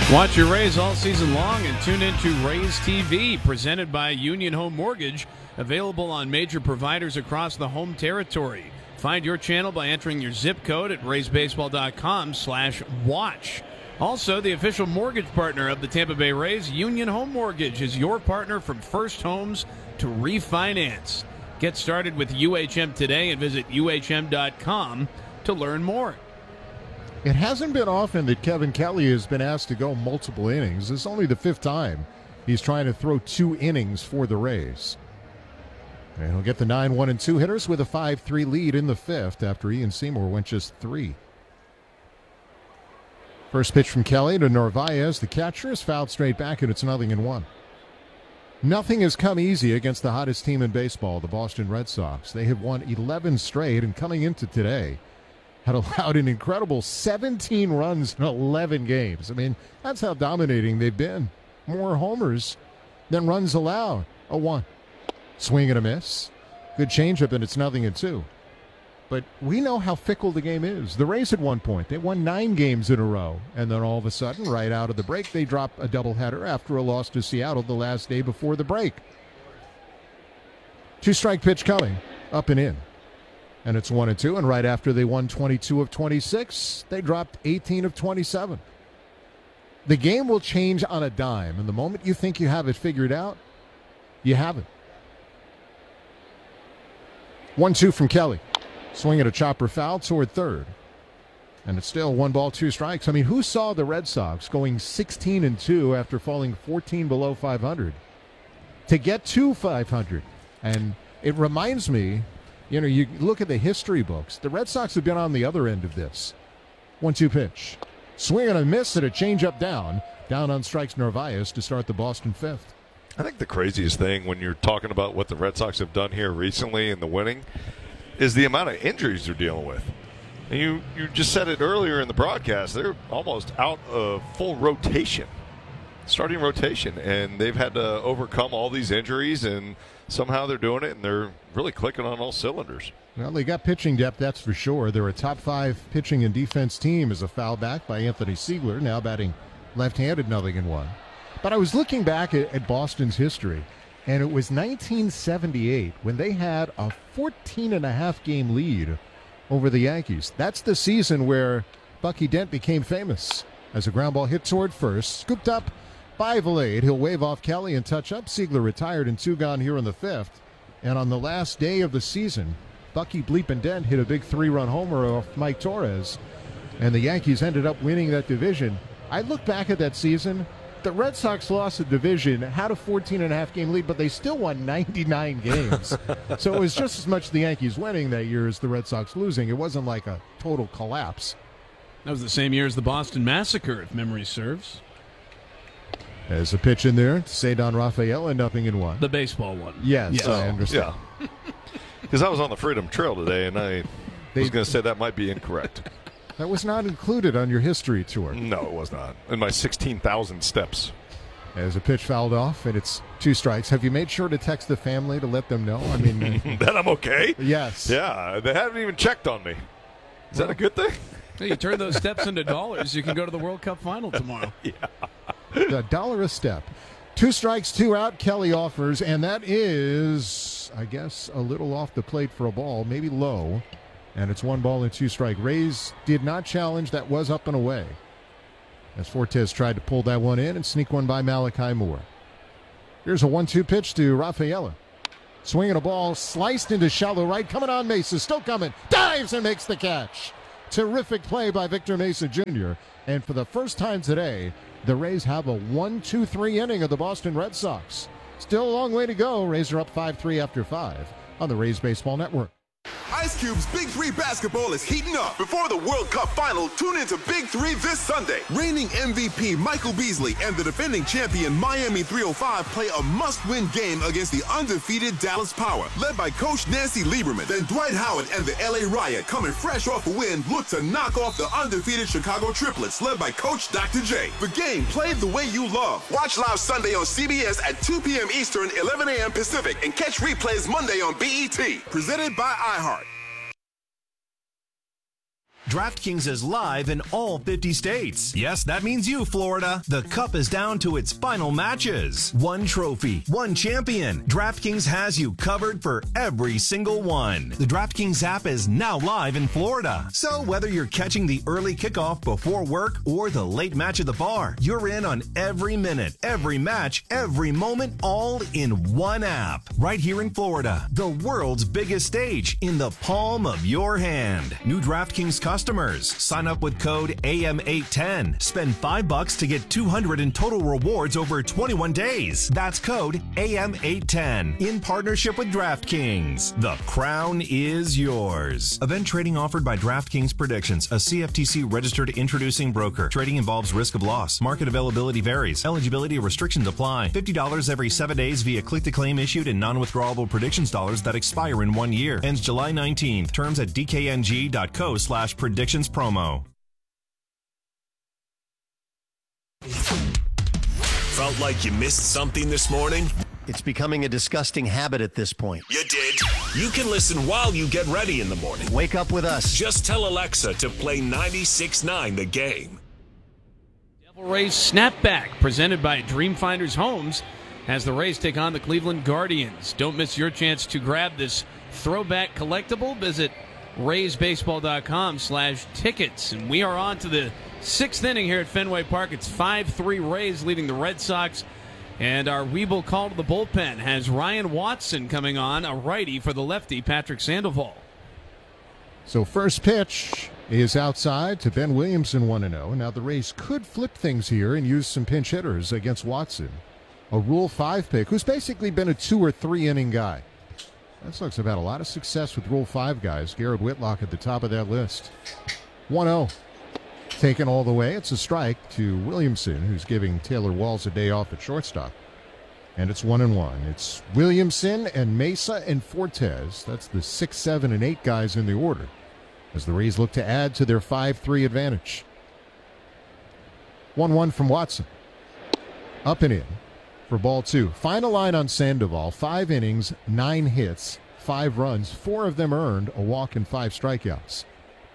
Watch your Rays all season long and tune into Rays TV, presented by Union Home Mortgage, available on major providers across the home territory. Find your channel by entering your zip code at raysbaseball.com/watch. Also, the official mortgage partner of the Tampa Bay Rays, Union Home Mortgage, is your partner from first homes to refinance. Get started with UHM today and visit UHM.com to learn more. It hasn't been often that Kevin Kelly has been asked to go multiple innings. This is only the fifth time he's trying to throw 2 innings for the Rays. And he'll get the 9-1-2 hitters with a 5-3 lead in the fifth after Ian Seymour went just 3. First pitch from Kelly to Narvaez. The catcher is fouled straight back, and it's 0-1. Nothing has come easy against the hottest team in baseball, the Boston Red Sox. They have won 11 straight, and coming into today, had allowed an incredible 17 runs in 11 games. I mean, that's how dominating they've been. More homers than runs allowed. 0-1. Swing and a miss. Good changeup, and it's 0-2. But we know how fickle the game is. The Rays at one point, they won 9 games in a row. And then all of a sudden, right out of the break, they drop a doubleheader after a loss to Seattle the last day before the break. 2-strike pitch coming. Up and in. And it's 1-2, and right after they won 22 of 26, they dropped 18 of 27. The game will change on a dime, and the moment you think you have it figured out, you haven't. 1-2 from Kelly. Swing at a chopper foul toward third. And it's still 1 ball, 2 strikes. I mean, who saw the Red Sox going 16-2 after falling 14 below 500 to get to 500? And it reminds me, you know, you look at the history books. The Red Sox have been on the other end of this. 1-2 pitch. Swing and a miss and a changeup down. Down on strikes Narvaez to start the Boston fifth. I think the craziest thing when you're talking about what the Red Sox have done here recently in the winning is the amount of injuries they're dealing with. And you just said it earlier in the broadcast. They're almost out of full rotation, starting rotation, and they've had to overcome all these injuries, and somehow they're doing it, and they're really clicking on all cylinders. Well, they got pitching depth, that's for sure. They're a top 5 pitching and defense team as a foul back by Anthony Siegler, now batting left-handed 0-1. But I was looking back at Boston's history, and it was 1978 when they had a 14.5 game lead over the Yankees. That's the season where Bucky Dent became famous as a ground ball hit toward first, scooped up by Valade. He'll wave off Kelly and touch up. Siegler retired and 2 gone here in the fifth. And on the last day of the season, Bucky Bleepin' Dent hit a big 3-run homer off Mike Torres, and the Yankees ended up winning that division. I look back at that season. The Red Sox lost the division, had a 14.5 game lead, but they still won 99 games. So it was just as much the Yankees winning that year as the Red Sox losing. It wasn't like a total collapse. That was the same year as the Boston Massacre, if memory serves. There's a pitch in there to Cedar Rafael and 0-1. The baseball one. Yes. I understand. Yeah. Because I was on the Freedom Trail today, and I was going to say that might be incorrect. That was not included on your history tour. No, it was not. In my 16,000 steps. As a pitch fouled off, and it's 2 strikes. Have you made sure to text the family to let them know? I mean, that I'm okay? Yes. Yeah, they haven't even checked on me. Is that a good thing? Hey, you turn those steps into dollars, you can go to the World Cup final tomorrow. Yeah. $1 a step. 2 strikes, 2 out, Kelly offers, and that is, I guess, a little off the plate for a ball, maybe low. And it's 1 ball and 2 strike. Rays did not challenge. That was up and away, as Fortes tried to pull that one in and sneak one by Malachi Moore. Here's a 1-2 pitch to Rafaela. Swinging a ball, sliced into shallow right. Coming on, Mesa, still coming. Dives and makes the catch. Terrific play by Victor Mesa Jr. And for the first time today, the Rays have a 1-2-3 inning of the Boston Red Sox. Still a long way to go. Rays are up 5-3 after 5 on the Rays Baseball Network. Ice Cube's Big 3 basketball is heating up. Before the World Cup final, tune into Big 3 this Sunday. Reigning MVP Michael Beasley and the defending champion Miami 305 play a must-win game against the undefeated Dallas Power, led by Coach Nancy Lieberman. Then Dwight Howard and the LA Riot, coming fresh off a win, look to knock off the undefeated Chicago Triplets, led by Coach Dr. J. The game played the way you love. Watch live Sunday on CBS at 2 p.m. Eastern, 11 a.m. Pacific, and catch replays Monday on BET. Presented by iHeart. DraftKings is live in all 50 states. Yes, that means you, Florida. The Cup is down to its final matches. One trophy, one champion. DraftKings has you covered for every single one. The DraftKings app is now live in Florida. So whether you're catching the early kickoff before work or the late match at the bar, you're in on every minute, every match, every moment, all in one app. Right here in Florida, the world's biggest stage in the palm of your hand. New DraftKings customers, sign up with code AM810. Spend $5 to get $200 in total rewards over 21 days. That's code AM810 in partnership with DraftKings. The crown is yours. Event trading offered by DraftKings Predictions, a CFTC registered introducing broker. Trading involves risk of loss. Market availability varies. Eligibility restrictions apply. $50 every 7 days via click-to-claim issued in non-withdrawable predictions dollars that expire in 1 year. Ends July 19th. Terms at dkng.co/predictions promo. Felt like you missed something this morning? It's becoming a disgusting habit at this point. You did. You can listen while you get ready in the morning. Wake up with us. Just tell Alexa to play 96.9 The Game. Devil Rays Snapback, presented by Dreamfinders Homes, as the Rays take on the Cleveland Guardians. Don't miss your chance to grab this throwback collectible. Visit RaysBaseball.com/tickets. And we are on to the 6th inning here at Fenway Park. It's 5-3 Rays leading the Red Sox. And our Weeble call to the bullpen has Ryan Watson coming on, a righty for the lefty Patrick Sandoval. So first pitch is outside to Ben Williamson, 1-0. Now the Rays could flip things here and use some pinch hitters against Watson. A Rule 5 pick who's basically been a 2 or 3 inning guy. Red Sox have had a lot of success with Rule 5 guys. Garrett Whitlock at the top of that list. 1-0. Taken all the way. It's a strike to Williamson, who's giving Taylor Walls a day off at shortstop. And it's 1-1. It's Williamson and Mesa and Fortes. That's the 6, 7, and 8 guys in the order as the Rays look to add to their 5-3 advantage. 1-1 from Watson. Up and in for ball 2. Final line on Sandoval. 5 innings, 9 hits, 5 runs. 4 of them earned, a walk and 5 strikeouts.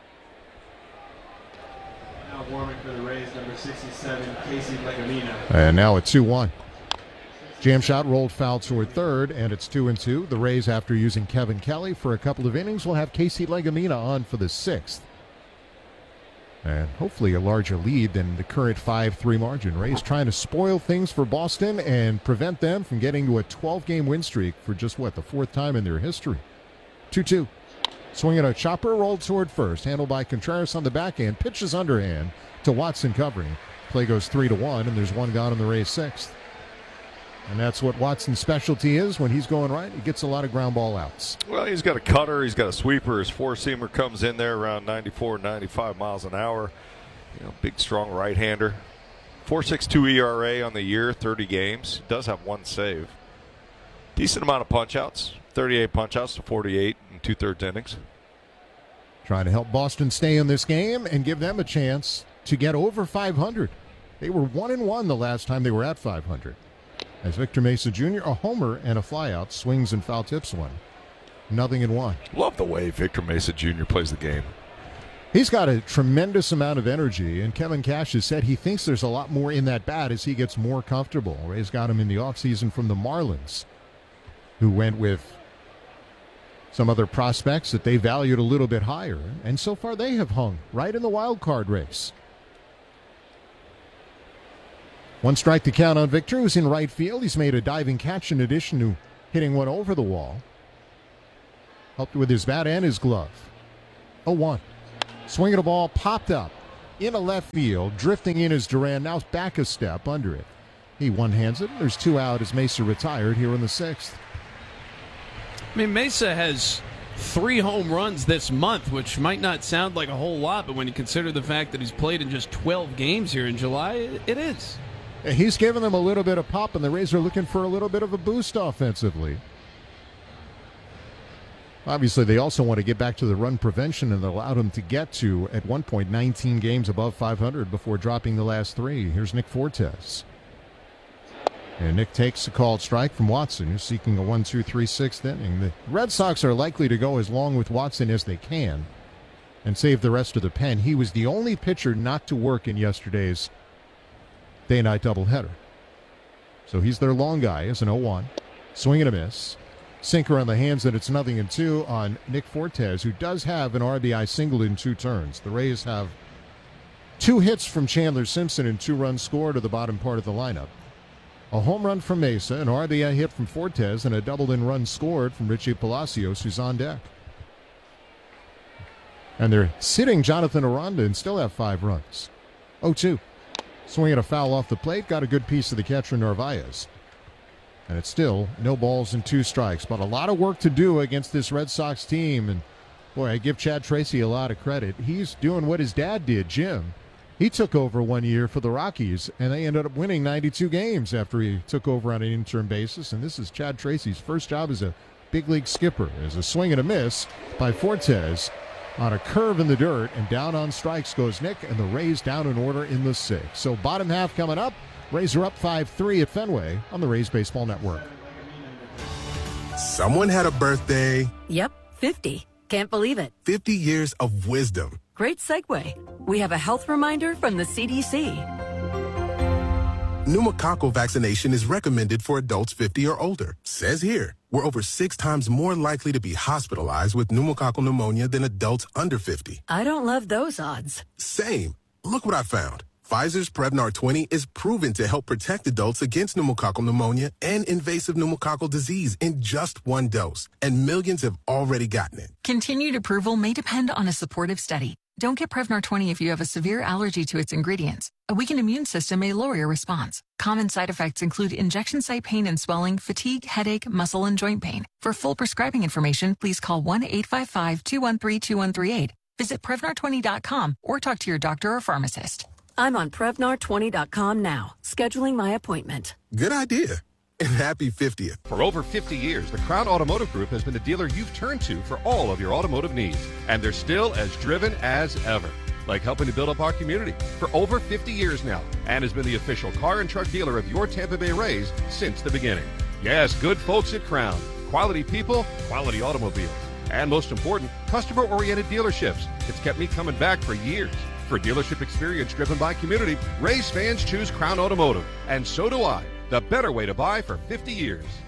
Now warming for the Rays, number 67, Casey Legamina. And now at 2-1. Jam shot rolled foul toward third, and it's 2-2. The Rays, after using Kevin Kelly for a couple of innings, will have Casey Legamina on for the 6th. And hopefully a larger lead than the current 5-3 margin. Rays trying to spoil things for Boston and prevent them from getting to a 12-game win streak for just, the 4th time in their history. 2-2. Swinging a chopper, rolled toward first. Handled by Contreras on the backhand. Pitches underhand to Watson covering. Play goes 3-1, and there's 1 gone in the Rays' 6th. And that's what Watson's specialty is. When he's going right, he gets a lot of ground ball outs. Well, he's got a cutter. He's got a sweeper. His four-seamer comes in there around 94, 95 miles an hour. Big, strong right-hander. 4.62 ERA on the year, 30 games. Does have 1 save. Decent amount of punch-outs. 38 punch-outs to 48 in 2/3 innings. Trying to help Boston stay in this game and give them a chance to get over 500. They were 1-1 the last time they were at 500. As Victor Mesa Jr., a homer and a flyout, swings and foul tips one. 0-1. Love the way Victor Mesa Jr. plays the game. He's got a tremendous amount of energy, and Kevin Cash has said he thinks there's a lot more in that bat as he gets more comfortable. Rays got him in the offseason from the Marlins, who went with some other prospects that they valued a little bit higher, and so far they have hung right in the wild card race. 1 strike to count on Victor, who's in right field. He's made a diving catch in addition to hitting one over the wall. Helped with his bat and his glove. 0-1. Swinging a ball, popped up into left field. Drifting in is Duran, now back a step under it. He one-hands it. There's 2 out as Mesa retired here in the 6th. Mesa has 3 home runs this month, which might not sound like a whole lot, but when you consider the fact that he's played in just 12 games here in July, it is. He's given them a little bit of pop, and the Rays are looking for a little bit of a boost offensively. Obviously, they also want to get back to the run prevention and allow them to get to, at one point, 19 games above 500 before dropping the last 3. Here's Nick Fortes. And Nick takes a called strike from Watson, who's seeking a 1-2-3 6th inning. The Red Sox are likely to go as long with Watson as they can. and save the rest of the pen. He was the only pitcher not to work in yesterday's day-night doubleheader. So he's their long guy as an 0-1. Swing and a miss. Sinker on the hands, and it's 0-2 on Nick Fortes, who does have an RBI single in 2 turns. The Rays have 2 hits from Chandler Simpson and 2 runs scored to the bottom part of the lineup. A home run from Mesa, an RBI hit from Fortes, and a doubled-in run scored from Richie Palacios, who's on deck. And they're sitting Jonathan Aranda and still have 5 runs. 0-2. Swinging a foul off the plate, got a good piece of the catcher Narvaez. And it's still no balls and 2 strikes, but a lot of work to do against this Red Sox team. And boy, I give Chad Tracy a lot of credit. He's doing what his dad did, Jim. He took over 1 year for the Rockies, and they ended up winning 92 games after he took over on an interim basis. And this is Chad Tracy's first job as a big league skipper. There's a swing and a miss by Fortes on a curve in the dirt, and down on strikes goes Nick, and the Rays down in order in the 6th. So bottom half coming up. Rays are up 5-3 at Fenway on the Rays Baseball Network. Someone had a birthday. Yep, 50. Can't believe it. 50 years of wisdom. Great segue. We have a health reminder from the CDC. Pneumococcal vaccination is recommended for adults 50 or older. Says here, we're over 6 times more likely to be hospitalized with pneumococcal pneumonia than adults under 50. I don't love those odds. Same. Look what I found. Pfizer's Prevnar 20 is proven to help protect adults against pneumococcal pneumonia and invasive pneumococcal disease in just 1 dose. And millions have already gotten it. Continued approval may depend on a supportive study. Don't get Prevnar 20 if you have a severe allergy to its ingredients. A weakened immune system may lower your response. Common side effects include injection site pain and swelling, fatigue, headache, muscle, and joint pain. For full prescribing information, please call 1-855-213-2138. Visit Prevnar20.com or talk to your doctor or pharmacist. I'm on Prevnar20.com now, scheduling my appointment. Good idea. And happy 50th. For over 50 years, the Crown Automotive Group has been the dealer you've turned to for all of your automotive needs. And they're still as driven as ever, like helping to build up our community for over 50 years now, and has been the official car and truck dealer of your Tampa Bay Rays since the beginning. Yes, good folks at Crown. Quality people, quality automobiles. And most important, customer-oriented dealerships. It's kept me coming back for years. For dealership experience driven by community, Rays fans choose Crown Automotive. And so do I. The better way to buy for 50 years.